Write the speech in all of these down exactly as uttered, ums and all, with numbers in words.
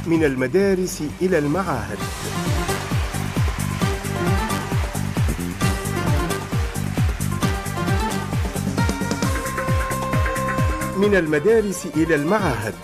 من المدارس إلى المعاهد. من المدارس إلى المعاهد.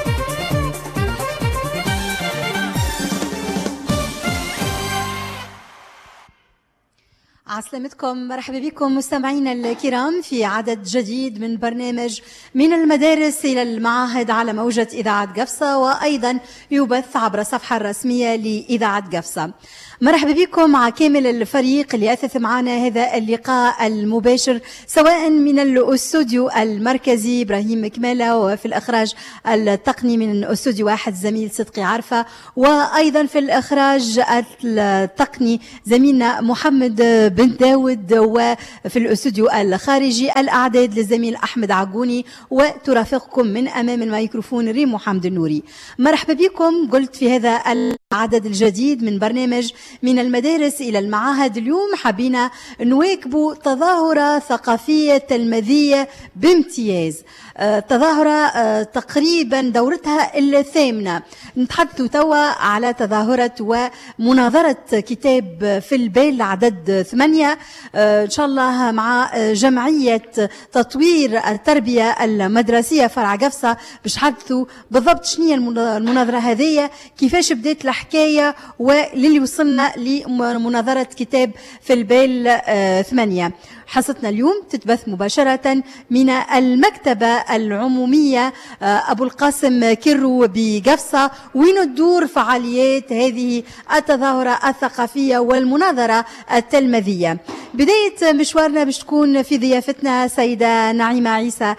عسلامتكم، مرحبا بكم مستمعينا الكرام في عدد جديد من برنامج من المدارس إلى المعاهد على موجة إذاعة قفصة، وأيضا يبث عبر الصفحة الرسمية لإذاعة قفصة. مرحبا بكم مع كامل الفريق اللي أثث معنا هذا اللقاء المباشر، سواء من الاستوديو المركزي إبراهيم كمالة، وفي الإخراج التقني من استوديو واحد زميل صدقي عرفة، وأيضا في الإخراج التقني زميلنا محمد بن داود، وفي الاستوديو الخارجي الأعداد للزميل أحمد عقوني، وترافقكم من أمام الميكروفون ريم محمد النوري. مرحبا بكم قلت في هذا العدد الجديد من برنامج من المدارس إلى المعاهد. اليوم حبينا نواكبوا تظاهرة ثقافية تلميذية بامتياز، تظاهرة تقريبا دورتها الثامنة. نتحدث توا على تظاهرة ومناظرة كتاب في البال عدد ثمانية، إن شاء الله مع جمعية تطوير التربية المدرسية فرع قفصة، باش حدثوا بالضبط شنية المناظرة هذه، كيفاش بدأت الحكاية، وللي وصلنا لمناظرة كتاب في البال ثمانية. حصتنا اليوم تتبث مباشرة من المكتبة العمومية أبو القاسم كرو بقفصة، وين تدور فعاليات هذه التظاهرة الثقافية والمناظرة التلميذية. بداية مشوارنا باش تكون في ضيافتنا سيدة نعيمة عيسى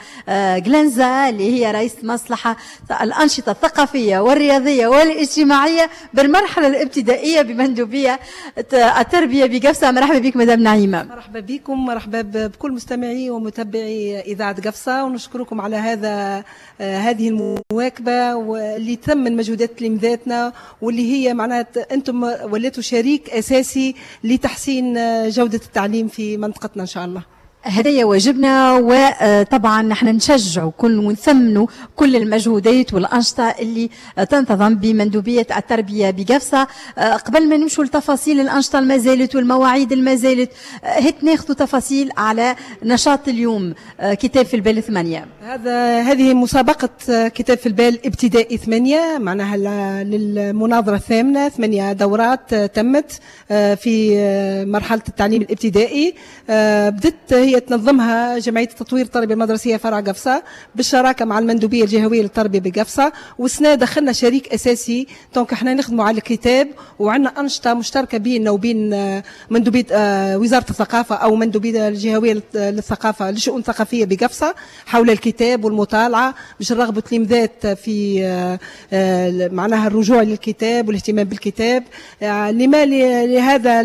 جلنزا، اللي هي رئيس مصلحة الأنشطة الثقافية والرياضية والاجتماعية بالمرحلة الابتدائية بمندوبية التربية بقفصة. مرحبا بك مدام نعيمة. مرحبا بكم، مرحبا بكل مستمعي ومتابعي إذاعة قفصة، ونشكركم على هذا آه هذه المواكبة واللي تم من مجهودات تلامذاتنا، واللي هي معناتها أنتم وليتوا شريك أساسي لتحسين جودة التعليم في منطقتنا إن شاء الله. هدايا واجبنا، وطبعا نحن نشجع كل ونثمنوا كل المجهودات والأنشطة اللي تنتظم بمندوبية التربية بقفصة. قبل ما نمشوا لتفاصيل الأنشطة المازالت والمواعيد المازالت، هيك ناخذوا تفاصيل على نشاط اليوم كتاب في البال ثمانية. هذا هذه مسابقة كتاب في البال ابتدائي ثمانية، معناها للمناظرة الثامنة، ثمانية دورات تمت في مرحلة التعليم الابتدائي. بدت هي تنظمها جمعية تطوير التربية المدرسية فرع قفصة بالشراكة مع المندوبية الجهوية للتربية بقفصة، والسنة دخلنا شريك أساسي، دونك احنا نخدموا على الكتاب، وعندنا أنشطة مشتركة بيننا وبين مندوبية وزارة الثقافة أو مندوبية الجهوية للثقافة للشؤون الثقافية بقفصة حول الكتاب والمطالعة، باش نرغبوا التلامذات في معناها الرجوع للكتاب والاهتمام بالكتاب. لما لهذا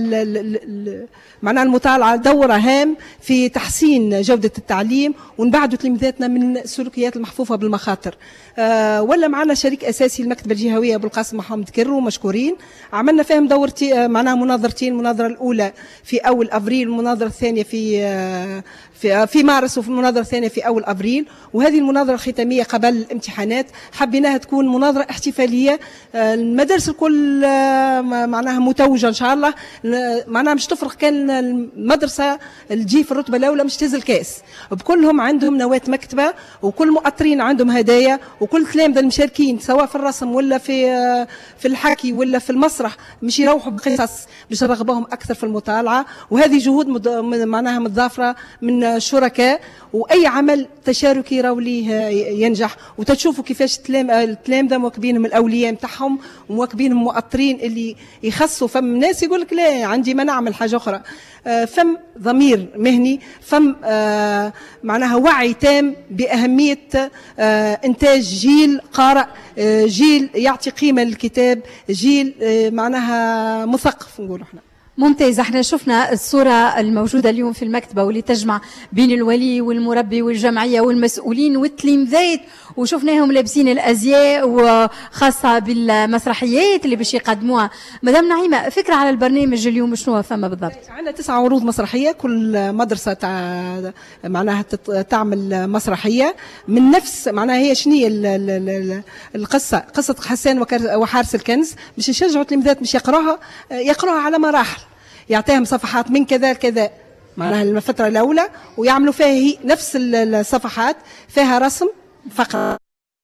معناها المطالعة دورة هام في تحسين جودة التعليم ونبعدوا تلامذاتنا من السلوكيات المحفوفة بالمخاطر. أه ولا معنا شريك أساسي المكتبة الجهوية أبو القاسم محمد كرو، مشكورين. عملنا فيهم دورتي معناها مناظرتين، المناظرة الأولى في أول أبريل، المناظرة الثانية في أه في في مارس، وفي المناظرة الثانية في أول أبريل. وهذه المناظرة الختامية قبل الامتحانات حبيناها تكون مناظرة احتفالية. أه المدارس الكل أه معناها متوجة إن شاء الله، معناها مش تفرق كان المدرسة الجي في الرتبة الأولى مش تهز الكاس، بكلهم عندهم نواة مكتبة، وكل مؤطرين عندهم هدايا، وكل تلامذة المشاركين سواء في الرسم ولا في في الحكي ولا في المسرح مش يروحوا بقصص باش نرغبوهم أكثر في المطالعة. وهذه جهود معناها متضافرة من الشركاء، وأي عمل تشاركي راهو ليه ينجح. وتشوفوا كيفاش التلامذة مواكبينهم الأولياء متاعهم، ومواكبينهم مؤطرين اللي يخصوا. فم ناس يقول لك لا عندي ما نعمل حاجة أخرى، فم ضمير مهني، فم آه معناها وعي تام بأهمية آه إنتاج جيل قارئ، آه جيل يعطي قيمة للكتاب، جيل آه معناها مثقف نقول احنا. ممتاز. احنا شفنا الصورة الموجودة اليوم في المكتبة واللي تجمع بين الولي والمربي والجمعية والمسؤولين والتلامذات، وشفناهم لابسين الأزياء وخاصة بالمسرحيات اللي باش يقدموها. مدام نعيمة، فكرة على البرنامج اليوم شنو فما بالضبط؟ عندنا تسع عروض مسرحية، كل مدرسة تع... معناها تعمل مسرحية من نفس معناها هي شنية القصة، قصة حسان وحارس الكنز، باش نشجعوا التلامذات باش يقراها يقراها على مراحل، يعطيهم صفحات من كذا لكذا معناها الفترة الأولى، ويعملوا فيها هي نفس الصفحات فيها رسم فقط